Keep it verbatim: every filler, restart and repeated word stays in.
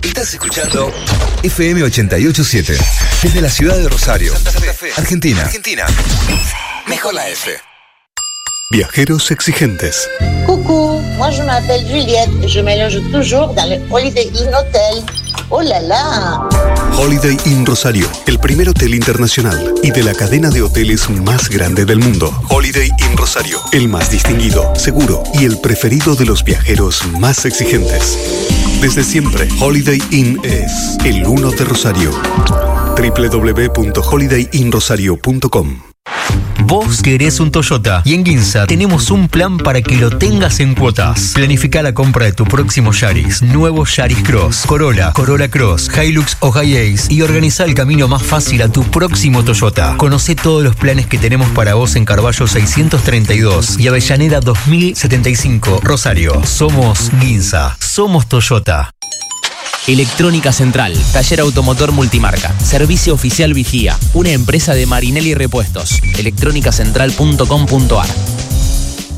Estás escuchando F M ochenta y ocho punto siete desde la ciudad de Rosario, Santa Fe, Argentina. Argentina. Mejor la F. Viajeros exigentes. Coucou, moi je m'appelle Juliette et je me loge toujours dans le Holiday Inn Hotel. ¡Oh la la! Holiday Inn Rosario, el primer hotel internacional y de la cadena de hoteles más grande del mundo. Holiday Inn Rosario, el más distinguido, seguro y el preferido de los viajeros más exigentes. Desde siempre, Holiday Inn es el uno de Rosario. doble u doble u doble u punto holiday inn rosario punto com. Vos querés un Toyota y en Ginza tenemos un plan para que lo tengas en cuotas. Planifica la compra de tu próximo Yaris, nuevo Yaris Cross, Corolla, Corolla Cross, Hilux o Hi-Ace y organiza el camino más fácil a tu próximo Toyota. Conocé todos los planes que tenemos para vos en Carballo seiscientos treinta y dos y Avellaneda dos mil setenta y cinco, Rosario. Somos Ginza, somos Toyota. Electrónica Central, taller automotor multimarca, servicio oficial vigía, una empresa de Marinelli Repuestos, electrónica central punto com punto ar.